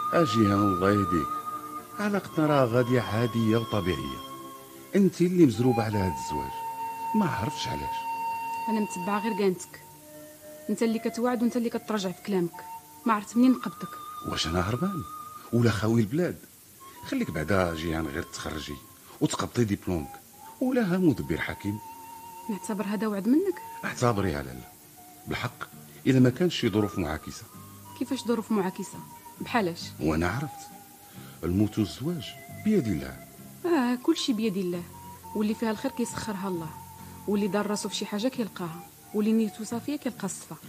اجيها الله يهديك. علاقتنا راه غاديه عاديه وطبيعيه. انت اللي مزروبه على هذا الزواج، ما عرفتش علاش. انا متبعه غير كانتك، انت اللي كتوعد وانت اللي كتراجع في كلامك. ما عرفت منين نقبضك. واش انا هربان ولا خاوي البلاد؟ خليك بعدا جيهان غير تخرجي وتقبطي ديبلومك، ولا ها مدبر حكيم. نعتبر هذا وعد منك؟ اعتبري على لا بالحق. اذا ما كانش شي ظروف معاكسه. كيفاش ظروف معاكسه؟ بحالاش؟ وانا عرفت الموت والزواج بيد الله. كل شيء بيد الله، واللي فيها الخير كيسخرها الله، واللي دار راسو في شي حاجه كيلقاها، واللي نيتو صافيه كيلقى الصفا.